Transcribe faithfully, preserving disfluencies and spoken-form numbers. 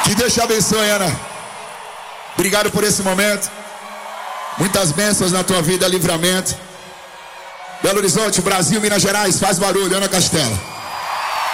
Que Deus te abençoe, Ana. Obrigado por esse momento. Muitas bênçãos na tua vida, livramento. Belo Horizonte, Brasil, Minas Gerais, faz barulho, Ana Castela.